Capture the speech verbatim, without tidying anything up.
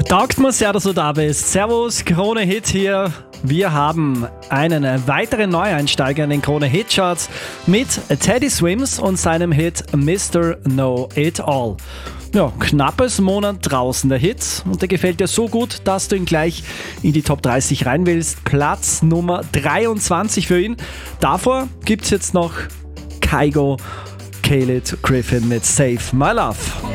Taugt mir's, ja, dass du da bist. Servus, Krone Hit hier. Wir haben einen weiteren Neueinsteiger in den Krone Hit Charts mit Teddy Swims und seinem Hit Mister Know It All. Ja, knappes Monat draußen der Hit und der gefällt dir so gut, dass du ihn gleich in die Top dreißig rein willst. Platz Nummer dreiundzwanzig für ihn. Davor gibt's jetzt noch Kygo, Khalid Griffin mit Save My Love.